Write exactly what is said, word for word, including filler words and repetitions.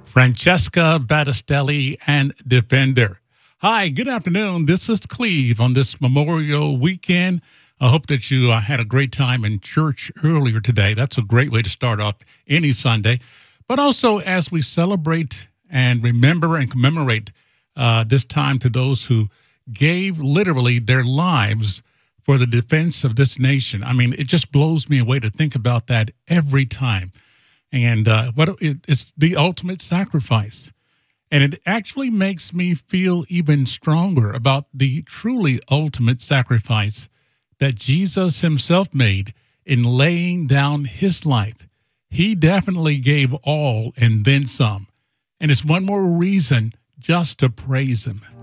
Francesca Battistelli and Defender. Hi, good afternoon. This is Cleve on this Memorial Weekend. I hope that you uh, had a great time in church earlier today. That's a great way to start off any Sunday. But also as we celebrate and remember and commemorate uh, this time to those who gave literally their lives for the defense of this nation. I mean, it just blows me away to think about that every time. And uh, what it, it's the ultimate sacrifice. And it actually makes me feel even stronger about the truly ultimate sacrifice that Jesus himself made in laying down his life. He definitely gave all and then some. And it's one more reason just to praise him.